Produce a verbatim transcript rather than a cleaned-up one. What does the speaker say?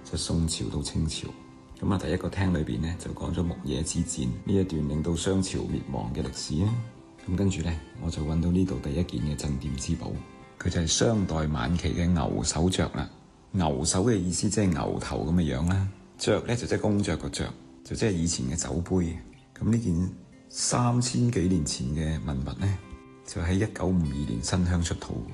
即係宋朝到清朝。咁啊，第一個廳裏邊咧就講咗牧野之戰呢一段令到商朝滅亡嘅歷史啊。咁跟住咧，我就揾到呢度第一件嘅鎮店之寶，佢就係商代晚期嘅牛首爵啦。牛首嘅意思即係牛頭咁嘅樣啦，爵咧就即係公爵個爵，就即係以前嘅酒杯。咁呢件三千幾年前嘅文物咧，就喺一九五二年新鄉出土。